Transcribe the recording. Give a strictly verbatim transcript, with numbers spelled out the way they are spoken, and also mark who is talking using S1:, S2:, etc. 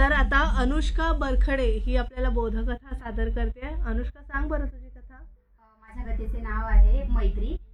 S1: तर आता अनुष्का बरखडे ही आपल्याला बोधकथा सादर करते. अनुष्का, सांग बरं तुझी कथा.
S2: माझ्या कथेचे नाव आहे मैत्री.